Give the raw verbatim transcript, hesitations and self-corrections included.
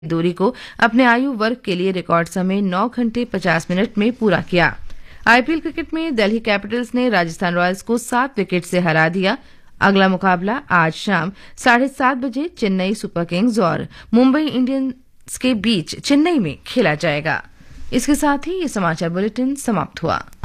दूरी को अपने आयु वर्ग के लिए रिकॉर्ड समय नौ घंटे पचास मिनट में पूरा किया। आईपीएल क्रिकेट में दिल्ली कैपिटल्स ने राजस्थान रॉयल्स को सात विकेट से हरा दिया। अगला मुकाबला आज शाम साढ़े सात बजे चेन्नई सुपर किंग्स और मुंबई इंडियंस के बीच चेन्नई में खेला जाएगा। इसके साथ ही ये समाचार बुलेटिन समाप्त हुआ।